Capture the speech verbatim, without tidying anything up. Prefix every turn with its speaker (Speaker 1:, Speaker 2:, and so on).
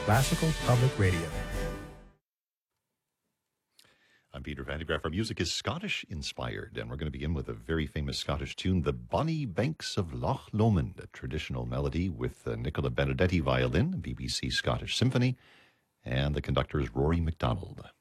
Speaker 1: Classical Public Radio.
Speaker 2: I'm Peter Vandegraaff. Our music is Scottish-inspired, and we're going to begin with a very famous Scottish tune, The Bonnie Banks of Loch Lomond, a traditional melody with uh, Nicola Benedetti violin, B B C Scottish Symphony, and the conductor is Rory MacDonald.